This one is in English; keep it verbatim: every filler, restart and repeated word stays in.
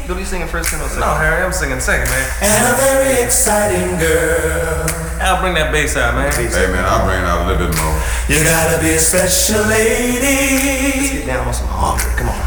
Billy singing first and second? No, Harry, I'm singing second, man. And a very exciting girl. I'll bring that bass out, man. Hey man, I'll bring it out a little bit more. You gotta be a special lady. Let's get down on some hungry. Come on.